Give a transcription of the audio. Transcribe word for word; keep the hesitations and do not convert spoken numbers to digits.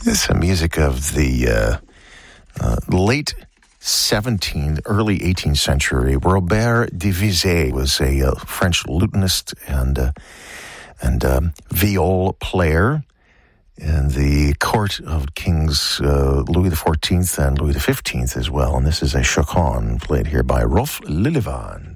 This is music of the uh, uh, late seventeenth, early eighteenth century. Robert Divisé was a uh, French lutenist and uh, and um, viol player in the court of Kings uh, Louis the fourteenth and Louis the fifteenth as well. And this is a chaconne played here by Rolf Lillevaan.